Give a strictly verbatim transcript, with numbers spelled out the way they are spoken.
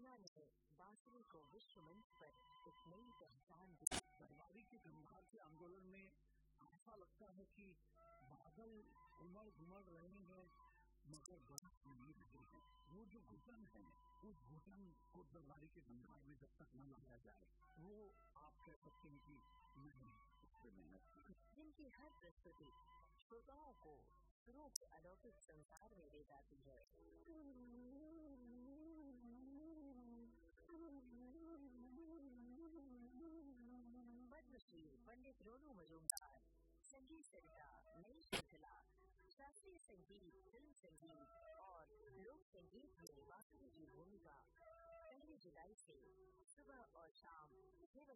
दुनिया ने बांसुरी को विश्व मंच पर एक नई पहचान दी। बर्बादी के गंभीर के आंदोलन में ऐसा लगता है कि बादल उमड़ घुमड़ रहे हैं मगर बरस नहीं रहे हैं। वो जो घुटन है उस घुटन को दरबारी के गंभीर में जब तक न लाया जाए वो आप कह सकते हैं कि मैंने उस पर मेहनत की। जिनकी हर प्रस्तुति श्रोताओं को सुरों के अलौकिक संसार में ले जाती है। पद्मश्री पंडित रोनू मजूमदार, संगीत सरिता नई श्रृंखला, शास्त्रीय संगीत, फिल्म संगीत और लोक संगीत में बांसुरी की भूमिका पहली जुलाई से सुबह और शाम छह बजे